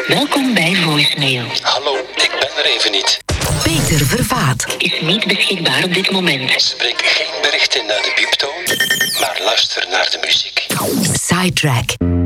Welkom bij voicemail. Hallo, ik ben er even niet. Peter Vervaat Is niet beschikbaar op dit moment. Spreek geen bericht in naar de pieptoon, maar luister naar de muziek. Sidetrack